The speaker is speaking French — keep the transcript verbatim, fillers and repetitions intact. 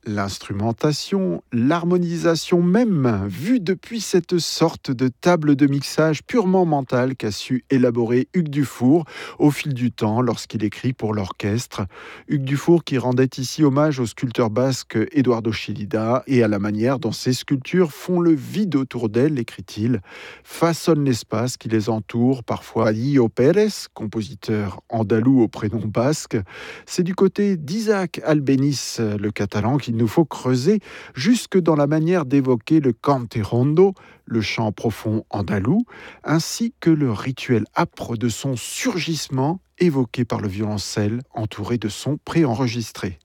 L'instrumentation, l'harmonisation même, vue depuis cette sorte de table de mixage purement mentale qu'a su élaborer Hugues Dufour au fil du temps lorsqu'il écrit pour l'orchestre. Hugues Dufour qui rendait ici hommage au sculpteur basque Eduardo Chillida et à la manière dont ses sculptures font le vide autour d'elles, écrit-il, façonnent l'espace qui les entoure, parfois Lio Pérez, compositeur andalou au prénom basque. C'est du côté d'Isaac Albéniz, le catalan, qu'il nous faut creuser jusque dans la manière d'évoquer le cante rondo, le chant profond andalou, ainsi que le rituel âpre de son surgissement évoqué par le violoncelle entouré de sons préenregistrés.